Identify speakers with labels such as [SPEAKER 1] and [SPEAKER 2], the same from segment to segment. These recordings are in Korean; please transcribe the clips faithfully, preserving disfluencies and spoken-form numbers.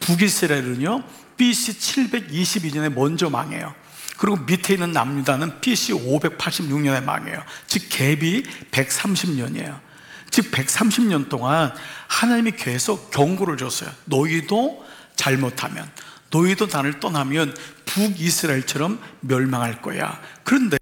[SPEAKER 1] 북이스라엘은요 비씨 칠백이십이 년에 먼저 망해요. 그리고 밑에 있는 남유다는 비씨 오백팔십육 년에 망해요. 즉 갭이 백삼십 년이에요. 즉 백삼십 년 동안 하나님이 계속 경고를 줬어요. 너희도 잘못하면, 너희도 나를 떠나면 북이스라엘처럼 멸망할 거야. 그런데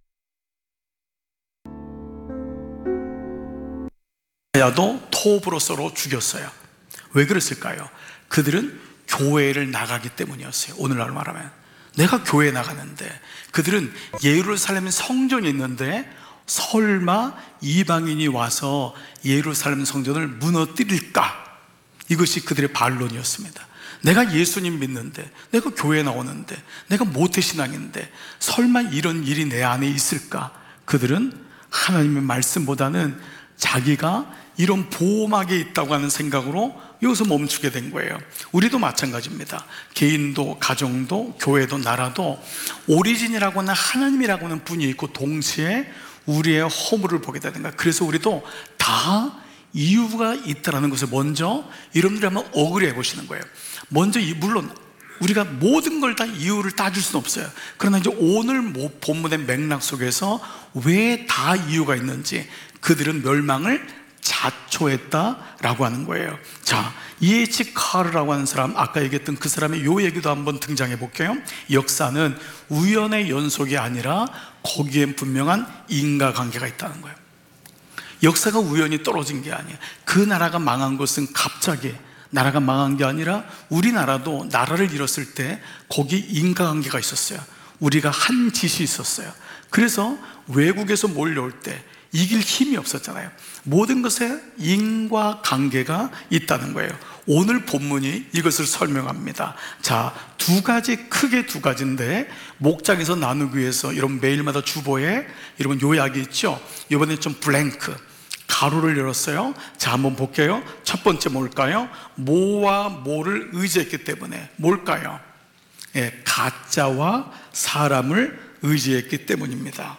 [SPEAKER 1] 야도 토브로서로 죽였어요. 왜 그랬을까요? 그들은 교회를 나가기 때문이었어요. 오늘날 말하면 내가 교회에 나가는데, 그들은 예루살렘 성전이 있는데 설마 이방인이 와서 예루살렘 성전을 무너뜨릴까? 이것이 그들의 반론이었습니다. 내가 예수님 믿는데, 내가 교회 나오는데, 내가 모태신앙인데 설마 이런 일이 내 안에 있을까? 그들은 하나님의 말씀보다는 자기가 이런 보호막에 있다고 하는 생각으로 여기서 멈추게 된 거예요. 우리도 마찬가지입니다. 개인도, 가정도, 교회도, 나라도 오리진이라고 하는 하나님이라고 하는 분이 있고 동시에 우리의 허물을 보게 되는 거예요. 그래서 우리도 다 이유가 있다는 것을 먼저 여러분들이 한번 어그리해 보시는 거예요. 먼저 이 물론 우리가 모든 걸 다 이유를 따질 수는 없어요. 그러나 이제 오늘 본문의 맥락 속에서 왜 다 이유가 있는지, 그들은 멸망을 자초했다라고 하는 거예요. 자, 이에이치 카르라고 하는 사람, 아까 얘기했던 그 사람의 요 얘기도 한번 등장해 볼게요. 역사는 우연의 연속이 아니라 거기엔 분명한 인과관계가 있다는 거예요. 역사가 우연히 떨어진 게 아니에요. 그 나라가 망한 것은 갑자기 나라가 망한 게 아니라 우리나라도 나라를 잃었을 때 거기 인과관계가 있었어요. 우리가 한 짓이 있었어요. 그래서 외국에서 몰려올 때 이길 힘이 없었잖아요. 모든 것에 인과관계가 있다는 거예요. 오늘 본문이 이것을 설명합니다. 자, 두 가지, 크게 두 가지인데 목장에서 나누기 위해서 여러분 매일마다 주보에 여러분 요약이 있죠. 이번에 좀 블랭크, 가로를 열었어요. 자, 한번 볼게요. 첫 번째 뭘까요? 모와 모를 의지했기 때문에. 뭘까요? 예, 가짜와 사람을 의지했기 때문입니다.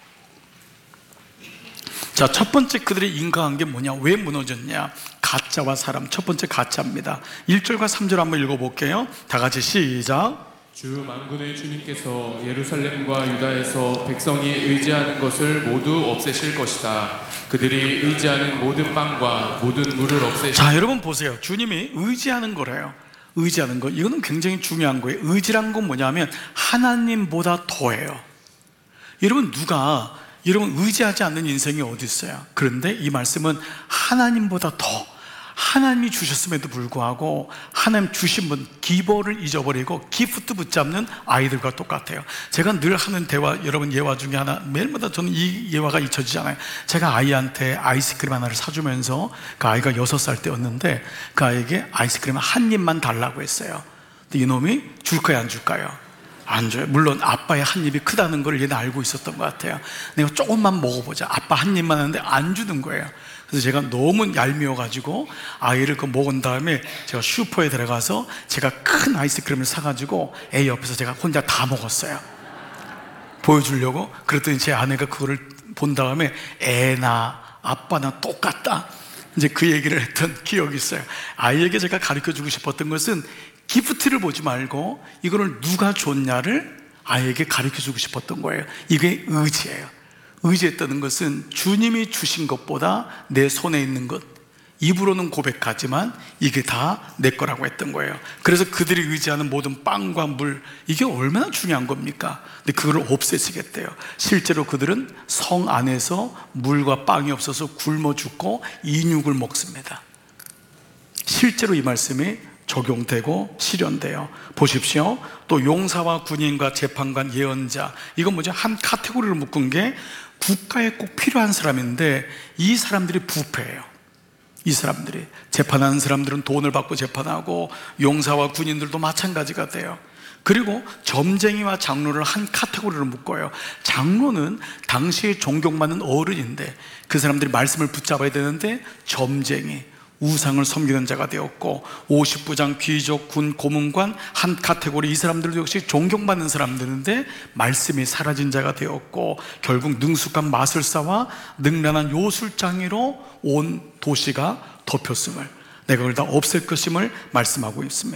[SPEAKER 1] 자, 첫 번째 그들의 인과관계 뭐냐? 왜 무너졌냐? 가짜와 사람. 첫 번째 가짜입니다. 일 절과 삼 절 한번 읽어볼게요. 다 같이 시작.
[SPEAKER 2] 주 만군의 주님께서 예루살렘과 유다에서 백성이 의지하는 것을 모두 없애실 것이다. 그들이 의지하는 모든 빵과 모든 물을 없애실.
[SPEAKER 1] 자, 여러분 보세요. 주님이 의지하는 거래요. 의지하는 거, 이거는 굉장히 중요한 거예요. 의지란 건 뭐냐면 하나님보다 더해요. 여러분, 누가 여러분 의지하지 않는 인생이 어디 있어요? 그런데 이 말씀은 하나님보다 더, 하나님이 주셨음에도 불구하고 하나님 주신 분, 기버를 잊어버리고 기프트 붙잡는 아이들과 똑같아요. 제가 늘 하는 대화, 여러분 예화 중에 하나, 매일마다 저는 이 예화가 잊혀지잖아요. 제가 아이한테 아이스크림 하나를 사주면서 그 아이가 여섯 살 때였는데 그 아이에게 아이스크림 한 입만 달라고 했어요. 근데 이놈이 줄까요 안 줄까요? 안 줘요. 물론 아빠의 한 입이 크다는 걸 얘는 알고 있었던 것 같아요. 내가 조금만 먹어보자, 아빠 한 입만 하는데 안 주는 거예요. 그래서 제가 너무 얄미워가지고 아이를 그 먹은 다음에 제가 슈퍼에 들어가서 제가 큰 아이스크림을 사가지고 애 옆에서 제가 혼자 다 먹었어요. 보여주려고. 그랬더니 제 아내가 그거를 본 다음에 애나 아빠나 똑같다, 이제 그 얘기를 했던 기억이 있어요. 아이에게 제가 가르쳐주고 싶었던 것은 기프트를 보지 말고 이거를 누가 줬냐를 아이에게 가르쳐주고 싶었던 거예요. 이게 의지예요. 의지했다는 것은 주님이 주신 것보다 내 손에 있는 것, 입으로는 고백하지만 이게 다 내 거라고 했던 거예요. 그래서 그들이 의지하는 모든 빵과 물, 이게 얼마나 중요한 겁니까? 근데 그걸 없애시겠대요. 실제로 그들은 성 안에서 물과 빵이 없어서 굶어 죽고 인육을 먹습니다. 실제로 이 말씀이 적용되고 실현돼요. 보십시오. 또 용사와 군인과 재판관, 예언자, 이건 뭐죠? 한 카테고리를 묶은 게 국가에 꼭 필요한 사람인데 이 사람들이 부패해요. 이 사람들이, 재판하는 사람들은 돈을 받고 재판하고 용사와 군인들도 마찬가지가 돼요. 그리고 점쟁이와 장로를 한 카테고리로 묶어요. 장로는 당시에 존경받는 어른인데 그 사람들이 말씀을 붙잡아야 되는데 점쟁이, 우상을 섬기는 자가 되었고, 오십부장, 귀족, 군, 고문관 한 카테고리, 이 사람들도 역시 존경받는 사람들인데 말씀이 사라진 자가 되었고, 결국 능숙한 마술사와 능란한 요술장애로 온 도시가 덮였음을, 내가 그걸 다 없앨 것임을 말씀하고 있습니다.